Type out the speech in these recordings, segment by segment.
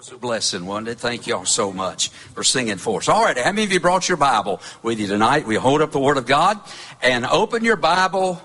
was a blessing, wasn't it? Thank you all so much for singing for us. All right, how many of you brought your Bible with you tonight? We hold up the Word of God and open your Bible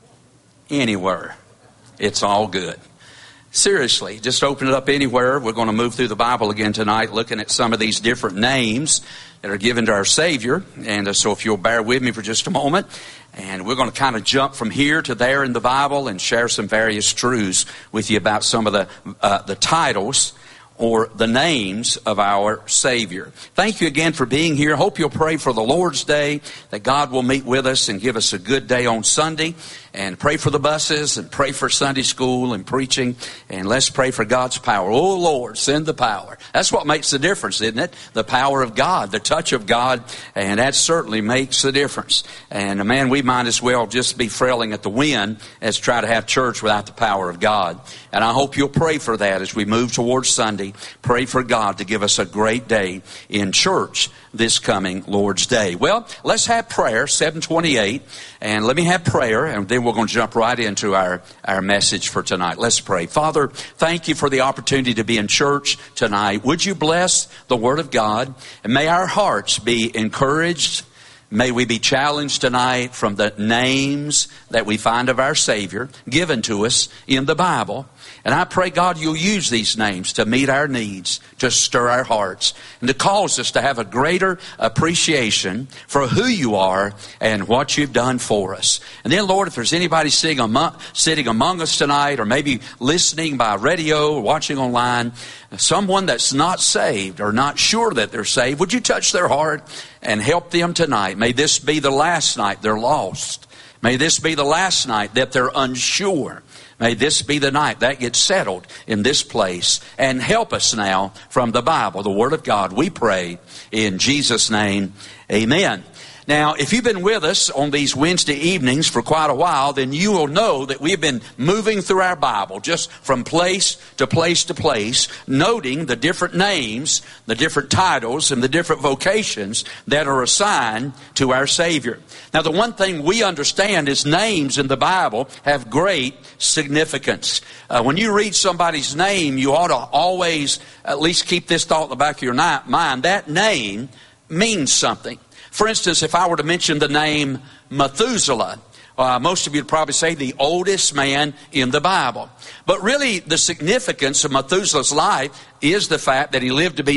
anywhere. It's all good. Seriously, just open it up anywhere. We're going to move through the Bible again tonight, looking at some of these different names that are given to our Savior. And so if you'll bear with me for just a moment, and we're going to kind of jump from here to there in the Bible and share some various truths with you about some of the titles or the names of our Savior. Thank you again for being here. Hope you'll pray for the Lord's Day, that God will meet with us and give us a good day on Sunday. And pray for the buses and pray for Sunday school and preaching. And let's pray for God's power. Oh, Lord, send the power. That's what makes the difference, isn't it? The power of God, the touch of God. And that certainly makes the difference. And man, we might as well just be frailing at the wind as try to have church without the power of God. And I hope you'll pray for that as we move towards Sunday. Pray for God to give us a great day in church this coming Lord's Day. Well, let's have prayer, 7:28, and let me have prayer, and then we're going to jump right into our message for tonight. Let's pray. Father, thank you for the opportunity to be in church tonight. Would you bless the Word of God, and may our hearts be encouraged. May we be challenged tonight from the names that we find of our Savior given to us in the Bible. And I pray, God, you'll use these names to meet our needs, to stir our hearts, and to cause us to have a greater appreciation for who you are and what you've done for us. And then, Lord, if there's anybody sitting among us tonight, or maybe listening by radio or watching online, someone that's not saved or not sure that they're saved, would you touch their heart and help them tonight? May this be the last night they're lost. May this be the last night that they're unsure. May this be the night that gets settled in this place. And help us now from the Bible, the Word of God, we pray in Jesus' name. Amen. Now, if you've been with us on these Wednesday evenings for quite a while, then you will know that we've been moving through our Bible just from place to place to place, noting the different names, the different titles, and the different vocations that are assigned to our Savior. Now, the one thing we understand is names in the Bible have great significance. When you read somebody's name, you ought to always at least keep this thought in the back of your mind. That name means something. For instance, if I were to mention the name Methuselah, most of you would probably say the oldest man in the Bible. But really, the significance of Methuselah's life is the fact that he lived to be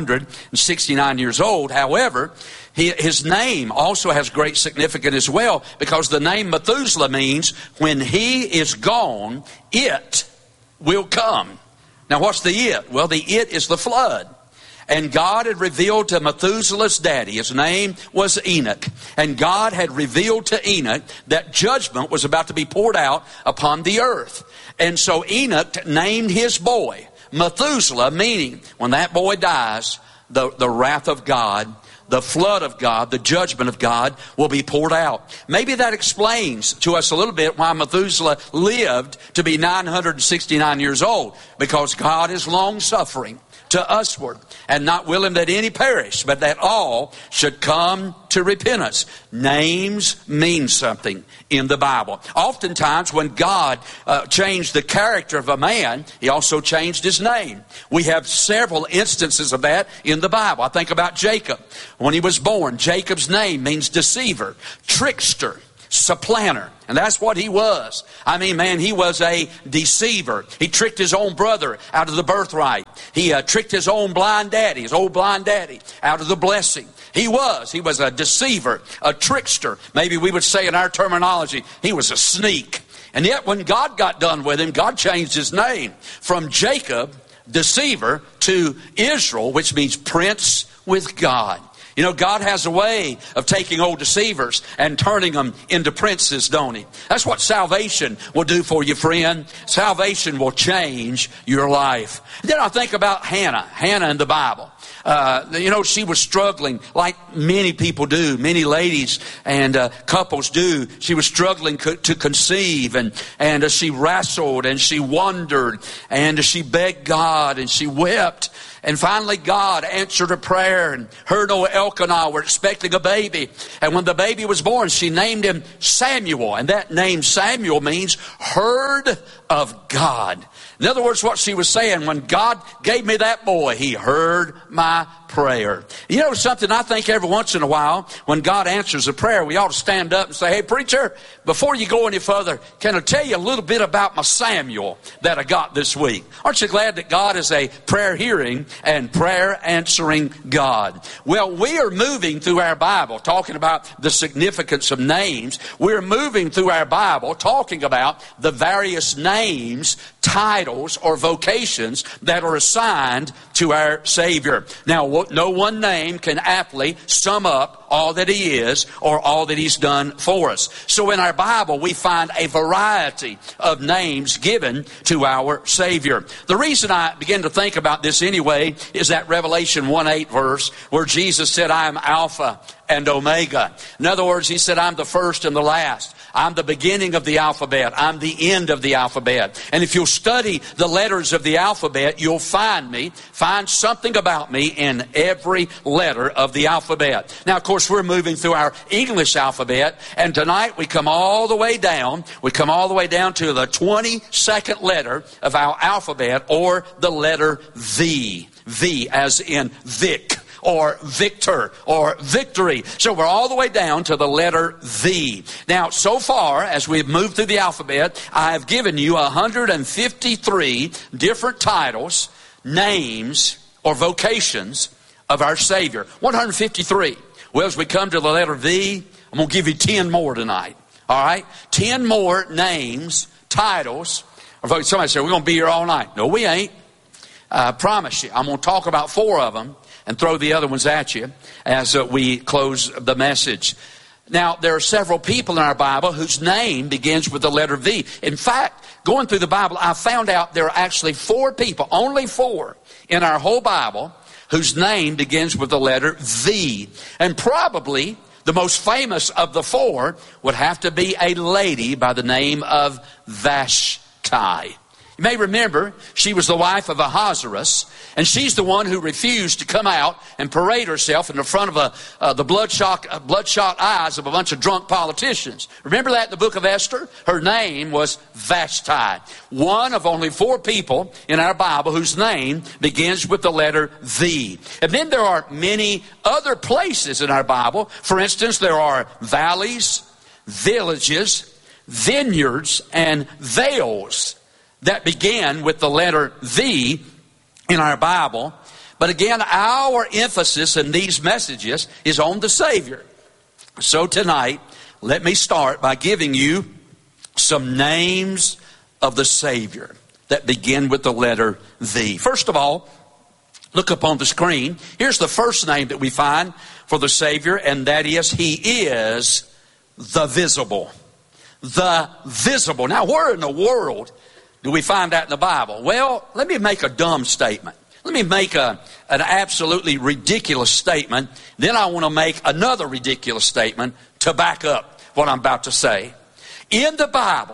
969 years old. However, his name also has great significance as well, because the name Methuselah means when he is gone, it will come. Now, what's the it? Well, the it is the flood. And God had revealed to Methuselah's daddy, his name was Enoch. And God had revealed to Enoch that judgment was about to be poured out upon the earth. And so Enoch named his boy Methuselah, meaning when that boy dies, the wrath of God, the flood of God, the judgment of God will be poured out. Maybe that explains to us a little bit why Methuselah lived to be 969 years old. Because God is long-suffering to usward, and not willing that any perish, but that all should come to repentance. Names mean something in the Bible. Oftentimes when God changed the character of a man, he also changed his name. We have several instances of that in the Bible. I think about Jacob. When he was born, Jacob's name means deceiver, trickster, supplanter. And that's what he was. I mean, man, he was a deceiver. He tricked his own brother out of the birthright. He tricked his own blind daddy, his old blind daddy, out of the blessing. He was a deceiver, a trickster. Maybe we would say in our terminology, he was a sneak. And yet when God got done with him, God changed his name from Jacob, deceiver, to Israel, which means prince with God. You know, God has a way of taking old deceivers and turning them into princes, don't he? That's what salvation will do for you, friend. Salvation will change your life. Then I think about Hannah in the Bible. She was struggling like many people do, many ladies and couples do. She was struggling to conceive, and she wrestled and she wondered and she begged God and she wept. And finally, God answered her prayer, and her and Elkanah were expecting a baby. And when the baby was born, she named him Samuel. And that name Samuel means heard of God. In other words, what she was saying, when God gave me that boy, he heard my prayer. You know something, I think every once in a while, when God answers a prayer, we ought to stand up and say, hey, preacher, before you go any further, can I tell you a little bit about my Samuel that I got this week? Aren't you glad that God is a prayer hearing and prayer answering God? Well, we are moving through our Bible, talking about the significance of names. We're moving through our Bible, talking about the various names, titles, or vocations that are assigned to our Savior. Now, no one name can aptly sum up all that he is or all that he's done for us. So in our Bible, we find a variety of names given to our Savior. The reason I begin to think about this anyway is that Revelation 1:8 verse where Jesus said, I am Alpha and Omega. In other words, he said, I'm the first and the last. I'm the beginning of the alphabet. I'm the end of the alphabet. And if you'll study the letters of the alphabet, you'll find something about me in every letter of the alphabet. Now, of course, we're moving through our English alphabet, and tonight we come all the way down. We come all the way down to the 22nd letter of our alphabet, or the letter V. V as in Vic, or Victor, or Victory. So we're all the way down to the letter V. Now, so far, as we've moved through the alphabet, I have given you 153 different titles, names, or vocations of our Savior. 153. Well, as we come to the letter V, I'm going to give you 10 more tonight. All right? 10 more names, titles. Somebody said, we're going to be here all night. No, we ain't. I promise you. I'm going to talk about 4 of them and throw the other ones at you as we close the message. Now, there are several people in our Bible whose name begins with the letter V. In fact, going through the Bible, I found out there are actually 4 people, only 4, in our whole Bible whose name begins with the letter V. And probably the most famous of the 4 would have to be a lady by the name of Vashti. You may remember she was the wife of Ahasuerus, and she's the one who refused to come out and parade herself in the front of the bloodshot eyes of a bunch of drunk politicians. Remember that in the book of Esther? Her name was Vashti, one of only 4 people in our Bible whose name begins with the letter V. And then there are many other places in our Bible. For instance, there are valleys, villages, vineyards, and vales that began with the letter V in our Bible. But again, our emphasis in these messages is on the Savior. So tonight, let me start by giving you some names of the Savior that begin with the letter V. First of all, look up on the screen. Here's the first name that we find for the Savior, and that is, He is the visible. The visible. Now, where in the world do we find that in the Bible? Well, let me make a dumb statement. Let me make an absolutely ridiculous statement. Then I want to make another ridiculous statement to back up what I'm about to say. In the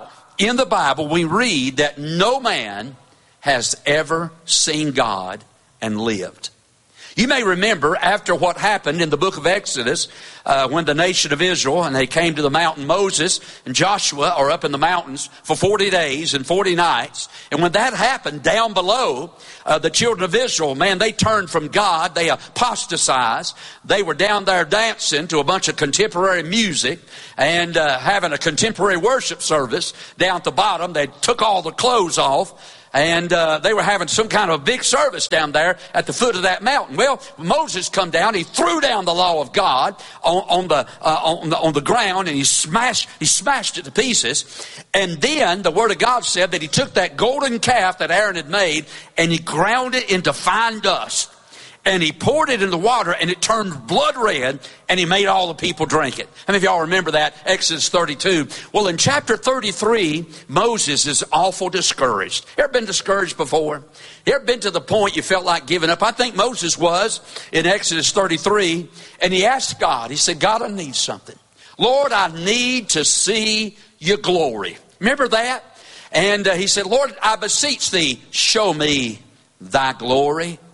Bible, we read that no man has ever seen God and lived. You may remember after what happened in the book of Exodus, when the nation of Israel, and they came to the mountain, Moses and Joshua are up in the mountains for 40 days and 40 nights. And when that happened, down below, the children of Israel, man, they turned from God. They apostatized. They were down there dancing to a bunch of contemporary music and having a contemporary worship service down at the bottom. They took all the clothes off. And they were having some kind of big service down there at the foot of that mountain. Well, Moses come down. He threw down the law of God on the ground, and he smashed it to pieces. And then the Word of God said that he took that golden calf that Aaron had made, and he ground it into fine dust. And he poured it in the water, and it turned blood red, and he made all the people drink it. How many of y'all remember that? Exodus 32. Well, in chapter 33, Moses is awful discouraged. You ever been discouraged before? You ever been to the point you felt like giving up? I think Moses was in Exodus 33, and he asked God. He said, God, I need something. Lord, I need to see your glory. Remember that? And he said, Lord, I beseech thee, show me thy glory.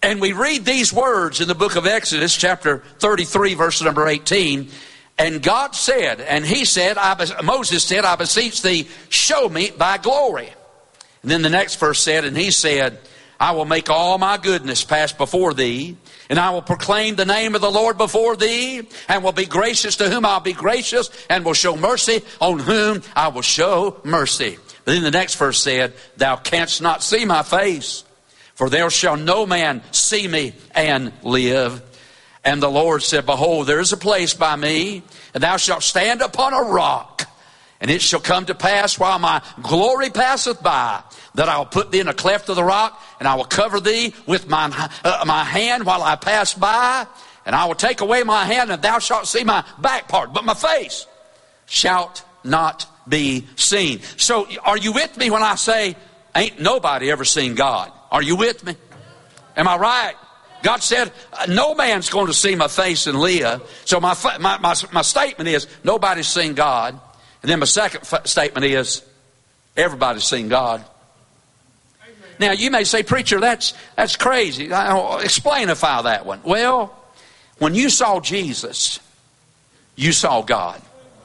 And we read these words in the book of Exodus, chapter 33, verse number 18. And God said, and he said, Moses said, I beseech thee, show me thy glory. And then the next verse said, and he said, I will make all my goodness pass before thee, and I will proclaim the name of the Lord before thee, and will be gracious to whom I'll be gracious, and will show mercy on whom I will show mercy. But then the next verse said, thou canst not see my face, for there shall no man see me and live. And the Lord said, behold, there is a place by me, and thou shalt stand upon a rock. And it shall come to pass while my glory passeth by, that I will put thee in a cleft of the rock, and I will cover thee with my hand while I pass by. And I will take away my hand, and thou shalt see my back part, but my face shalt not be seen. So are you with me when I say, ain't nobody ever seen God? Are you with me? Am I right? God said, no man's going to see my face and live. So my statement is, nobody's seen God. And then my second statement is, everybody's seen God. Amen. Now you may say, preacher, that's crazy. Explainify that one. Well, when you saw Jesus, you saw God.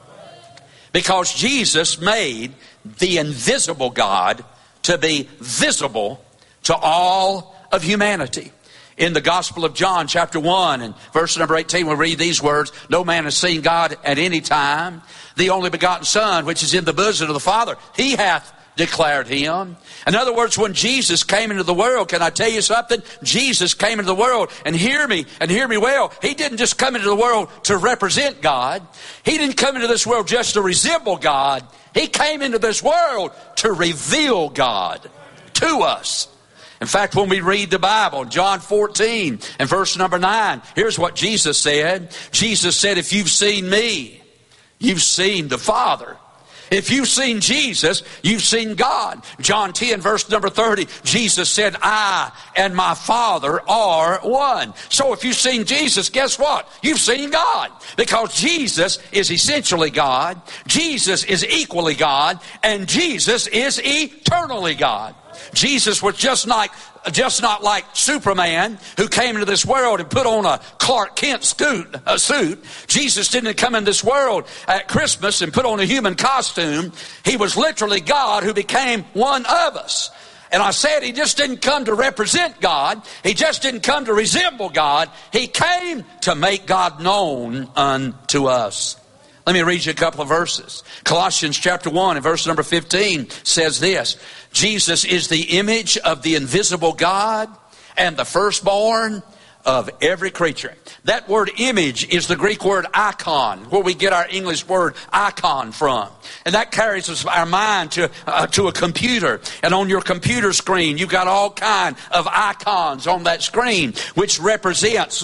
Because Jesus made the invisible God to be visible to all of humanity. In the Gospel of John, chapter 1, and verse number 18, we read these words, no man has seen God at any time. The only begotten Son, which is in the bosom of the Father, he hath declared him. In other words, when Jesus came into the world, can I tell you something? Jesus came into the world, and hear me well. He didn't just come into the world to represent God. He didn't come into this world just to resemble God. He came into this world to reveal God to us. In fact, when we read the Bible, John 14 and verse number 9, here's what Jesus said. Jesus said, if you've seen me, you've seen the Father. If you've seen Jesus, you've seen God. John 10, verse number 30, Jesus said, I and my Father are one. So if you've seen Jesus, guess what? You've seen God. Because Jesus is essentially God, Jesus is equally God, and Jesus is eternally God. Jesus was just not like Superman, who came into this world and put on a Clark Kent suit. Jesus didn't come in this world at Christmas and put on a human costume. He was literally God who became one of us. And I said he just didn't come to represent God. He just didn't come to resemble God. He came to make God known unto us. Let me read you a couple of verses. Colossians chapter 1 and verse number 15 says this. Jesus is the image of the invisible God and the firstborn of every creature. That word image is the Greek word icon, where we get our English word icon from. And that carries our mind to a computer. And on your computer screen, you've got all kind of icons on that screen, which represents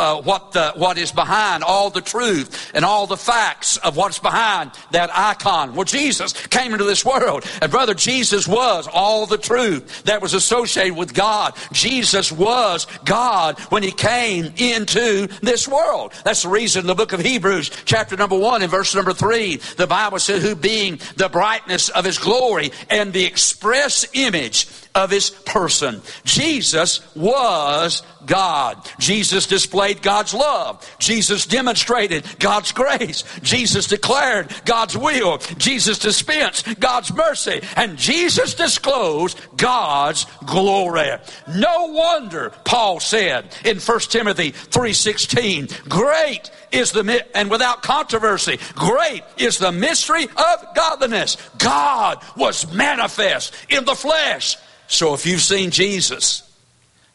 what is behind all the truth and all the facts of what's behind that icon. Well, Jesus came into this world, and brother, Jesus was all the truth that was associated with God. Jesus was God when he came into this world. That's the reason in the book of Hebrews, chapter number 1 and verse number 3, the Bible said, who being the brightness of his glory and the express image of his person. Jesus was God. Jesus displayed God's love. Jesus demonstrated God's grace. Jesus declared God's will. Jesus dispensed God's mercy. And Jesus disclosed God's glory. No wonder Paul said in 1 Timothy 3:16, great is and without controversy, great is the mystery of godliness. God was manifest in the flesh. So if you've seen Jesus,